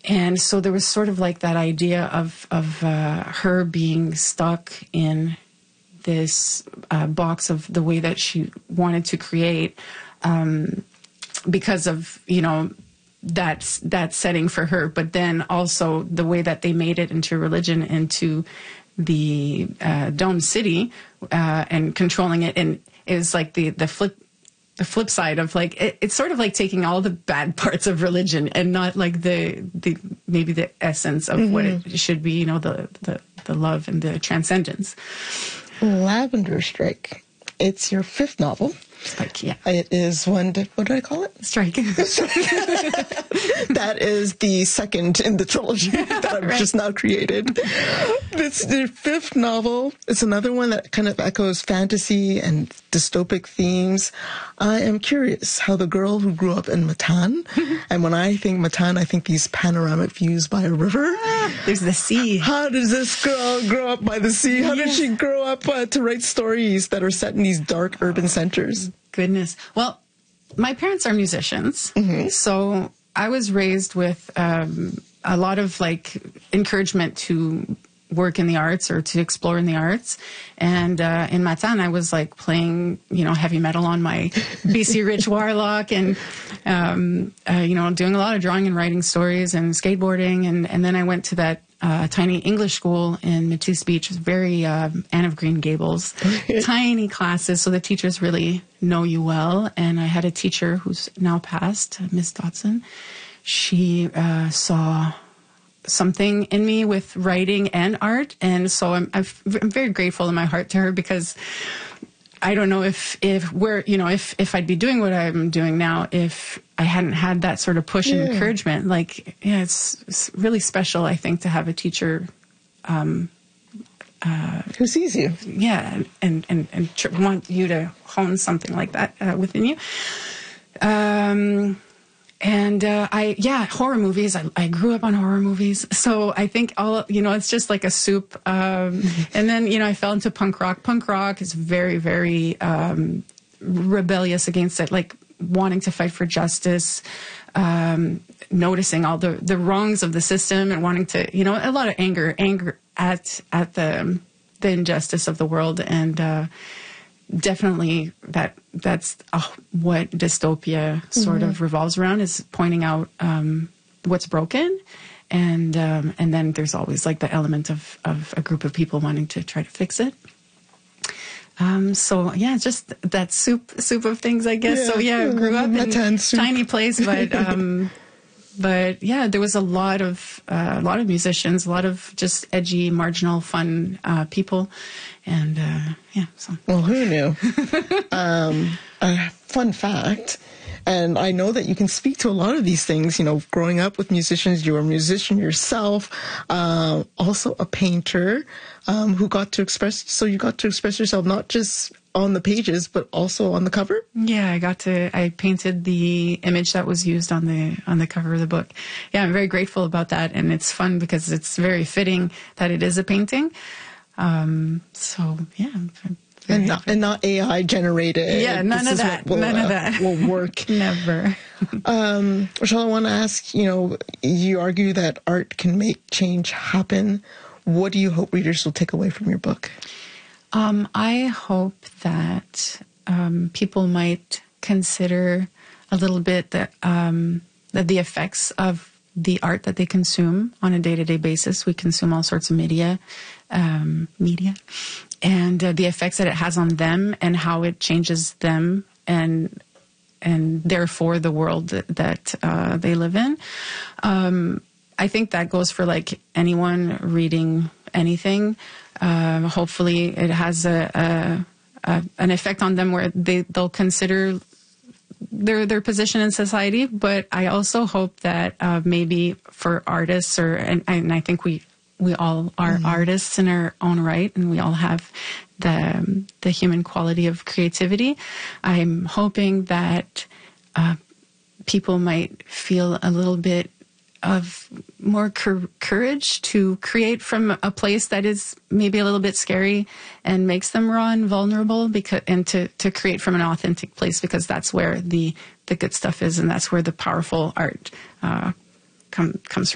And so there was sort of like that idea of her being stuck in this box of the way that she wanted to create, because of, you know, that setting for her, but then also the way that they made it into religion, into the Dome City, and controlling it. And it was like the flip side of like, it's sort of like taking all the bad parts of religion and not like the maybe the essence of what it should be, you know, the love and the transcendence. Lavender Strike. It's your fifth novel. Strike, yeah. It is what did I call it? Strike. That is the second in the trilogy that I've just now created. It's the fifth novel. It's another one that kind of echoes fantasy and dystopic themes. I am curious how the girl who grew up in Matan, and when I think Matan, I think these panoramic views by a river. There's the sea. How does this girl grow up by the sea? How did she grow up to write stories that are set in these dark urban centers? Goodness. Well, my parents are musicians, so I was raised with a lot of like encouragement to work in the arts or to explore in the arts. And in Matan, I was like playing, you know, heavy metal on my BC Rich Warlock, and you know, doing a lot of drawing and writing stories and skateboarding. And then I went to that tiny English school in Matisse Beach. It was very Anne of Green Gables, tiny classes, so the teachers really know you well. And I had a teacher who's now passed, Miss Dotson. She saw something in me with writing and art, and so I'm very grateful in my heart to her, because I don't know if I'd be doing what I'm doing now if I hadn't had that sort of push and encouragement. Like, yeah, it's really special, I think, to have a teacher who sees you, and want you to hone something like that within you. Horror movies. I grew up on horror movies. So I think it's just like a soup. And then, I fell into punk rock. Punk rock is very, very rebellious against it, like wanting to fight for justice, noticing all the wrongs of the system and wanting to, a lot of anger at the injustice of the world. And definitely that's what dystopia sort of revolves around, is pointing out what's broken, and then there's always like the element of a group of people wanting to try to fix it. Just that soup of things, I guess. Yeah. So I grew up in a tiny place, but yeah, there was a lot of musicians, a lot of just edgy, marginal, fun people, and So. Well, who knew? A fun fact, and I know that you can speak to a lot of these things. Growing up with musicians, you were a musician yourself, also a painter who got to express. So you got to express yourself not just on the pages, but also on the cover? Yeah, I painted the image that was used on the cover of the book. Yeah, I'm very grateful about that, and it's fun because it's very fitting that it is a painting. And not AI generated. Yeah, none of that will work. Never. Rochelle, I want to ask, you argue that art can make change happen. What do you hope readers will take away from your book? I hope that people might consider a little bit the effects of the art that they consume on a day-to-day basis. We consume all sorts of media, and the effects that it has on them and how it changes them and therefore the world that they live in. I think that goes for like anyone reading anything. Hopefully it has an effect on them where they'll consider their position in society. But I also hope that maybe for artists, and I think we all are artists in our own right, and we all have the human quality of creativity. I'm hoping that people might feel a little bit of more courage to create from a place that is maybe a little bit scary and makes them raw and vulnerable, and to create from an authentic place, because that's where the good stuff is, and that's where the powerful art comes from.